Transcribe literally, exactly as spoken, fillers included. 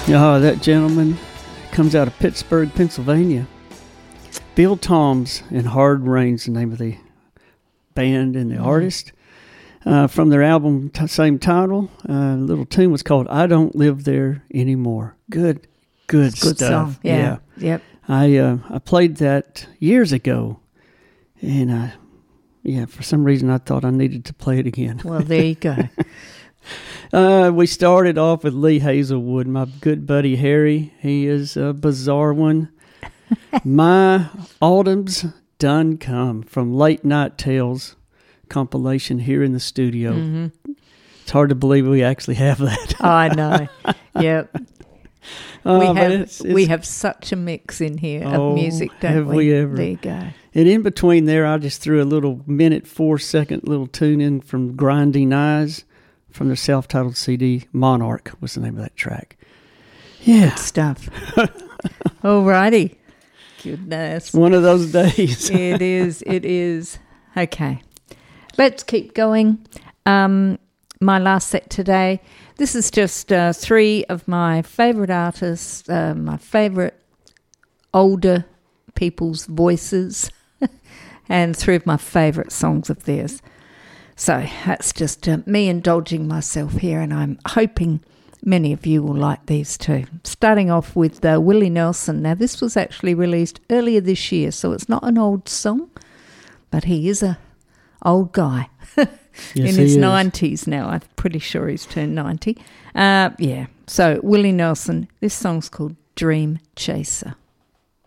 Oh, that gentleman comes out of Pittsburgh, Pennsylvania. Bill Toms and Hard Rain's the name of the band and the mm. artist. Uh, from their album, t- same title, uh, little tune was called I Don't Live There Anymore. Good, good, good stuff. Song. Yeah. yeah. Yep. I uh, I played that years ago, and I, yeah, for some reason I thought I needed to play it again. Well, there you go. uh, we started off with Lee Hazelwood, my good buddy Harry. He is a bizarre one. My Autumn's Done Come from Late Night Tales compilation here in the studio. Mm-hmm. It's hard to believe we actually have that. Oh, I know. Yep. Uh, we have it's, it's, we have such a mix in here oh, of music, don't have we? we ever? There you go. And in between there, I just threw a little minute, four second little tune in from Grinding Eyes from their self-titled C D. Monarch was the name of that track. Yeah. Good stuff. All righty. Goodness. One of those days. It is. It is. Okay. Let's keep going. Um, my last set today. This is just uh, three of my favourite artists, uh, my favourite older people's voices, and three of my favourite songs of theirs. So that's just uh, me indulging myself here, and I'm hoping many of you will like these too. Starting off with uh, Willie Nelson. Now, this was actually released earlier this year, so it's not an old song, but he is a old guy. Yes, in his is. nineties now. I'm pretty sure he's turned ninety. Uh, yeah. So Willie Nelson, this song's called Dream Chaser.